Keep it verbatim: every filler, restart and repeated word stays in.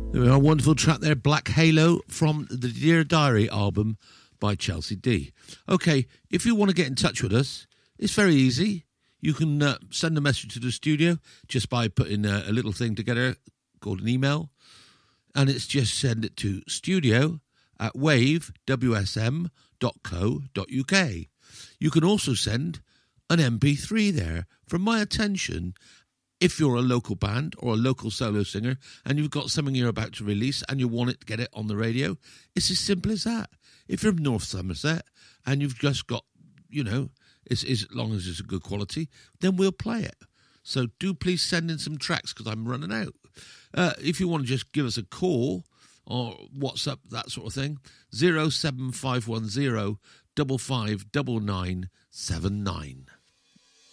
There we are, a wonderful track there, Black Halo from the Dear Diary album by Chelsea D. Okay, if you want to get in touch with us, it's very easy. You can uh, send a message to the studio just by putting a, a little thing together called an email, and it's just send it to studio at wave w s m dot co dot u k. You can also send an M P three there from my attention. If you're a local band or a local solo singer and you've got something you're about to release and you want it to get it on the radio, it's as simple as that. If you're from North Somerset and you've just got, you know, it's, it's, as long as it's a good quality, then we'll play it. So do please send in some tracks because I'm running out. Uh, if you want to just give us a call or WhatsApp, that sort of thing, zero seven five one zero five five nine nine seven nine.